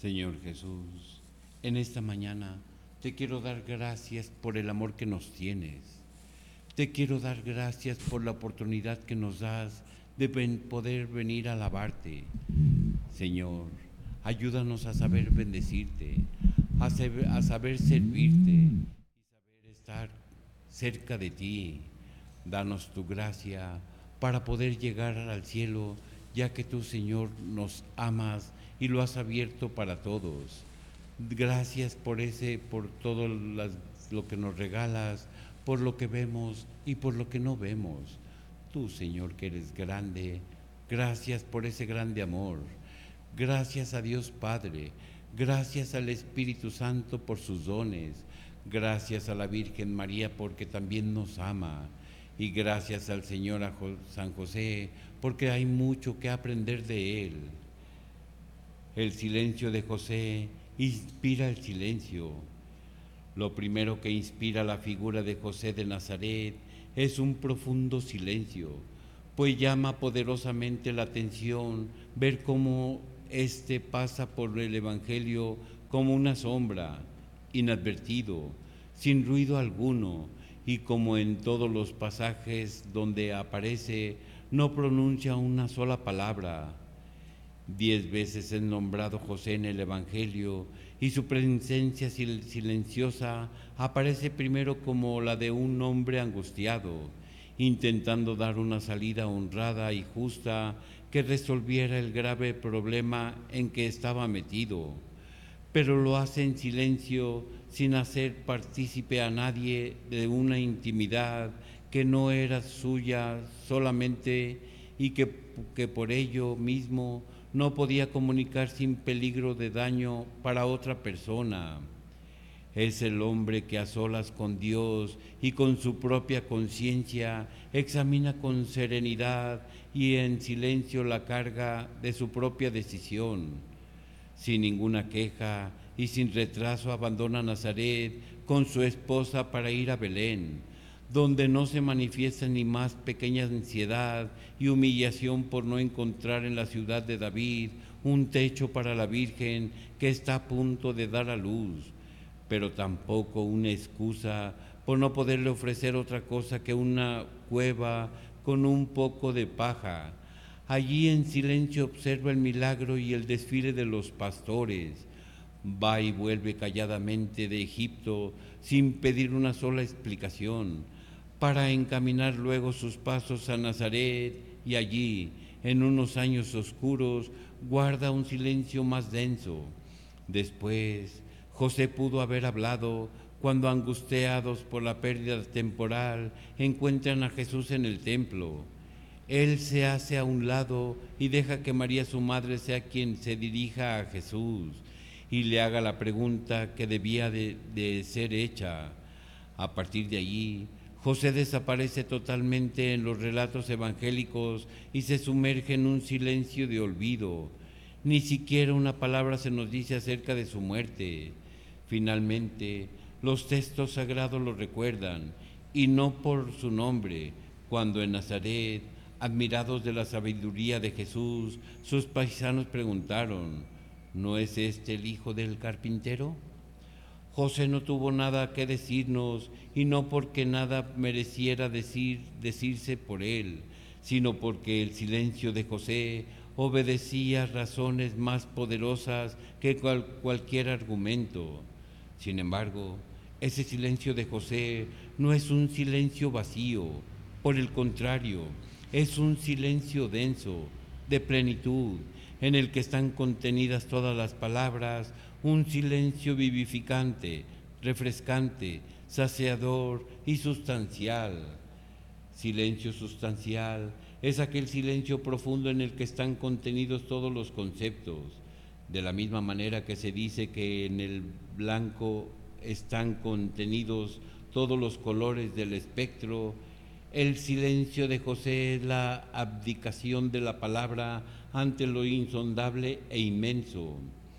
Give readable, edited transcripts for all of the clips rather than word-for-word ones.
Señor Jesús, en esta mañana te quiero dar gracias por el amor que nos tienes. Te quiero dar gracias por la oportunidad que nos das de poder venir a alabarte. Señor, ayúdanos a saber bendecirte, a saber servirte y saber estar cerca de ti. Danos tu gracia para poder llegar al cielo, ya que tú, Señor, nos amas y lo has abierto para todos. Gracias por todo lo que nos regalas, por lo que vemos y por lo que no vemos. Tú, Señor, que eres grande, gracias por ese grande amor. Gracias a Dios Padre, gracias al Espíritu Santo por sus dones, gracias a la Virgen María porque también nos ama, y gracias al Señor San José porque hay mucho que aprender de él. El silencio de José inspira el silencio. Lo primero que inspira la figura de José de Nazaret es un profundo silencio, pues llama poderosamente la atención ver cómo éste pasa por el Evangelio como una sombra, inadvertido, sin ruido alguno, y como en todos los pasajes donde aparece, no pronuncia una sola palabra. 10 veces es nombrado José en el Evangelio y su presencia silenciosa aparece primero como la de un hombre angustiado, intentando dar una salida honrada y justa que resolviera el grave problema en que estaba metido, pero lo hace en silencio sin hacer partícipe a nadie de una intimidad que no era suya solamente y que por ello mismo no podía comunicar sin peligro de daño para otra persona. Es el hombre que a solas con Dios y con su propia conciencia examina con serenidad y en silencio la carga de su propia decisión. Sin ninguna queja y sin retraso abandona Nazaret con su esposa para ir a Belén, donde no se manifiesta ni más pequeña ansiedad y humillación por no encontrar en la ciudad de David un techo para la Virgen que está a punto de dar a luz, pero tampoco una excusa por no poderle ofrecer otra cosa que una cueva con un poco de paja. Allí en silencio observa el milagro y el desfile de los pastores. Va y vuelve calladamente de Egipto sin pedir una sola explicación, para encaminar luego sus pasos a Nazaret y allí, en unos años oscuros, guarda un silencio más denso. Después, José pudo haber hablado cuando, angustiados por la pérdida temporal, encuentran a Jesús en el templo. Él se hace a un lado y deja que María, su madre, sea quien se dirija a Jesús y le haga la pregunta que debía de ser hecha. A partir de allí, José desaparece totalmente en los relatos evangélicos y se sumerge en un silencio de olvido. Ni siquiera una palabra se nos dice acerca de su muerte. Finalmente, los textos sagrados lo recuerdan, y no por su nombre, cuando en Nazaret, admirados de la sabiduría de Jesús, sus paisanos preguntaron: ¿no es este el hijo del carpintero? José no tuvo nada que decirnos, y no porque nada mereciera decirse por él, sino porque el silencio de José obedecía razones más poderosas que cualquier argumento. Sin embargo, ese silencio de José no es un silencio vacío, por el contrario, es un silencio denso, de plenitud, en el que están contenidas todas las palabras, un silencio vivificante, refrescante, saciador y sustancial. Silencio sustancial es aquel silencio profundo en el que están contenidos todos los conceptos, de la misma manera que se dice que en el blanco están contenidos todos los colores del espectro. El silencio de José es la abdicación de la palabra ante lo insondable e inmenso.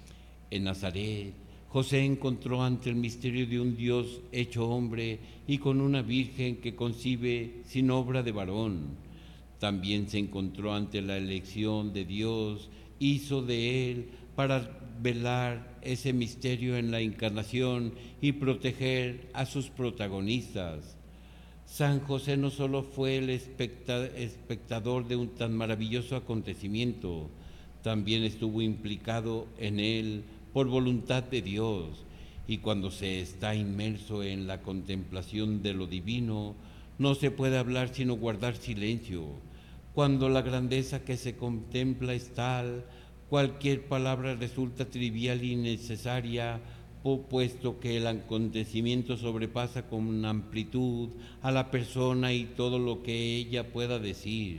En Nazaret, José encontró ante el misterio de un Dios hecho hombre y con una Virgen que concibe sin obra de varón. También se encontró ante la elección de Dios, hizo de él para velar ese misterio en la encarnación y proteger a sus protagonistas. San José no solo fue el espectador de un tan maravilloso acontecimiento, también estuvo implicado en él por voluntad de Dios, y cuando se está inmerso en la contemplación de lo divino, no se puede hablar sino guardar silencio. Cuando la grandeza que se contempla es tal, cualquier palabra resulta trivial y innecesaria, puesto que el acontecimiento sobrepasa con amplitud a la persona y todo lo que ella pueda decir.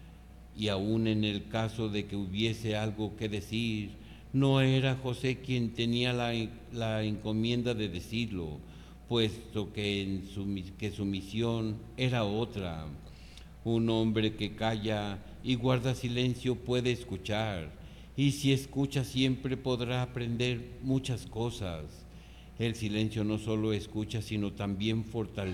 Y aun en el caso de que hubiese algo que decir, no era José quien tenía la encomienda de decirlo, puesto que su misión era otra. Un hombre que calla y guarda silencio puede escuchar, y si escucha siempre podrá aprender muchas cosas. El silencio no solo escucha, sino también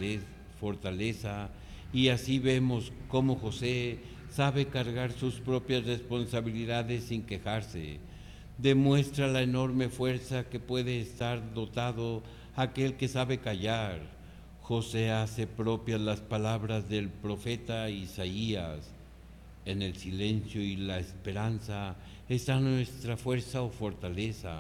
fortaleza, y así vemos cómo José sabe cargar sus propias responsabilidades sin quejarse. Demuestra la enorme fuerza que puede estar dotado aquel que sabe callar. José hace propias las palabras del profeta Isaías: en el silencio y la esperanza está nuestra fuerza o fortaleza.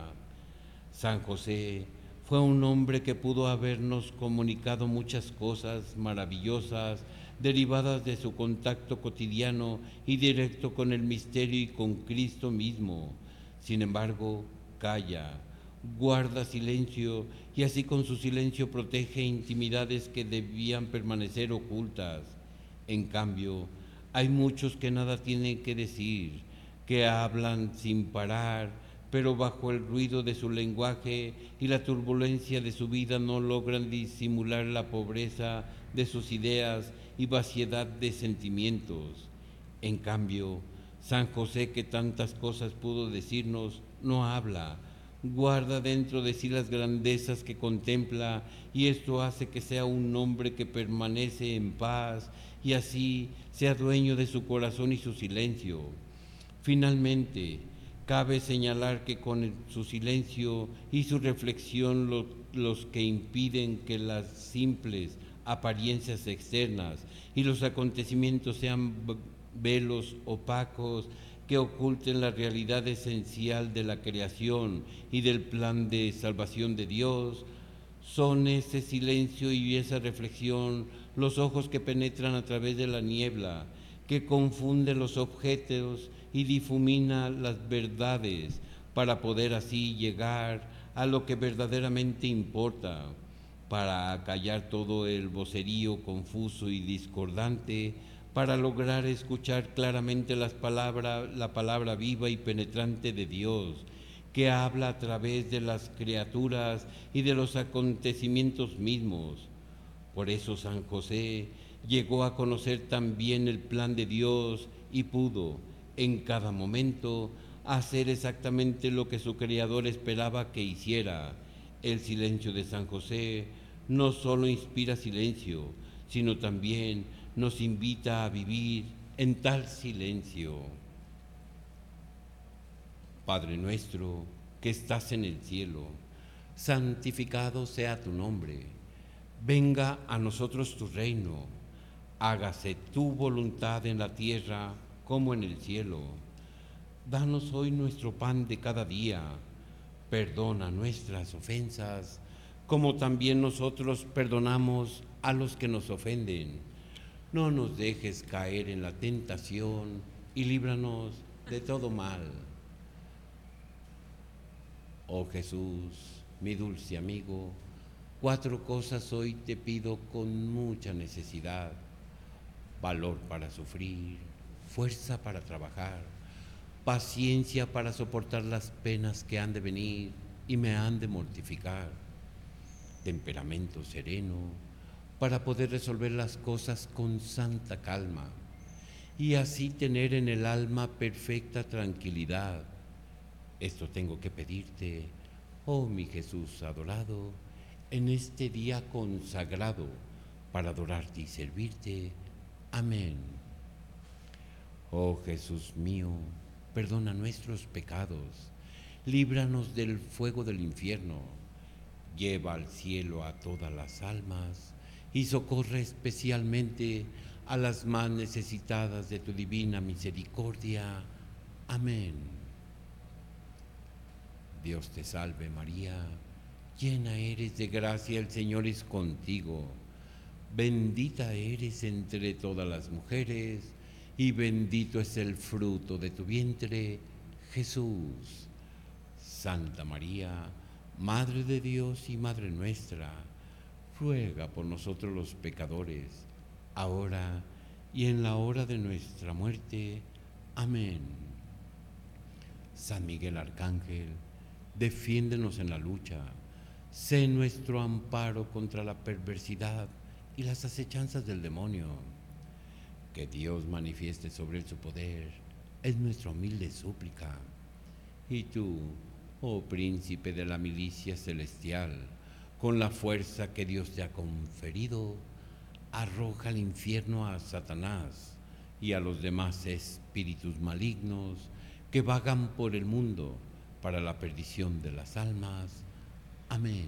San José fue un hombre que pudo habernos comunicado muchas cosas maravillosas derivadas de su contacto cotidiano y directo con el misterio y con Cristo mismo. Sin embargo, calla, guarda silencio, y así con su silencio protege intimidades que debían permanecer ocultas. En cambio, hay muchos que nada tienen que decir, que hablan sin parar, pero bajo el ruido de su lenguaje y la turbulencia de su vida no logran disimular la pobreza de sus ideas y vaciedad de sentimientos. En cambio, San José, que tantas cosas pudo decirnos, no habla, guarda dentro de sí las grandezas que contempla, y esto hace que sea un hombre que permanece en paz y así sea dueño de su corazón y su silencio. Finalmente, cabe señalar que con su silencio y su reflexión los que impiden que las simples apariencias externas y los acontecimientos sean velos opacos que oculten la realidad esencial de la creación y del plan de salvación de Dios, son ese silencio y esa reflexión los ojos que penetran a través de la niebla, que confunde los objetos y difumina las verdades para poder así llegar a lo que verdaderamente importa, para acallar todo el vocerío confuso y discordante, para lograr escuchar claramente la palabra viva y penetrante de Dios, que habla a través de las criaturas y de los acontecimientos mismos. Por eso San José llegó a conocer también el plan de Dios y pudo, en cada momento, hacer exactamente lo que su Creador esperaba que hiciera. El silencio de San José no solo inspira silencio, sino también nos invita a vivir en tal silencio. Padre nuestro, que estás en el cielo, santificado sea tu nombre. Venga a nosotros tu reino. Hágase tu voluntad en la tierra como en el cielo. Danos hoy nuestro pan de cada día. Perdona nuestras ofensas, como también nosotros perdonamos a los que nos ofenden. No nos dejes caer en la tentación y líbranos de todo mal. Oh Jesús, mi dulce amigo, 4 cosas hoy te pido con mucha necesidad: valor para sufrir, fuerza para trabajar, paciencia para soportar las penas que han de venir y me han de mortificar, temperamento sereno para poder resolver las cosas con santa calma y así tener en el alma perfecta tranquilidad. Esto tengo que pedirte, oh mi Jesús adorado, en este día consagrado para adorarte y servirte. Amén. Oh Jesús mío, perdona nuestros pecados, líbranos del fuego del infierno, lleva al cielo a todas las almas y socorre especialmente a las más necesitadas de tu divina misericordia. Amén. Dios te salve María, llena eres de gracia, el Señor es contigo. Bendita eres entre todas las mujeres, y bendito es el fruto de tu vientre, Jesús. Santa María, Madre de Dios y Madre nuestra, ruega por nosotros los pecadores, ahora y en la hora de nuestra muerte. Amén. San Miguel Arcángel, defiéndenos en la lucha, sé nuestro amparo contra la perversidad y las acechanzas del demonio. Que Dios manifieste sobre él su poder, es nuestra humilde súplica. Y tú, oh príncipe de la milicia celestial, con la fuerza que Dios te ha conferido, arroja al infierno a Satanás y a los demás espíritus malignos que vagan por el mundo para la perdición de las almas. Amén.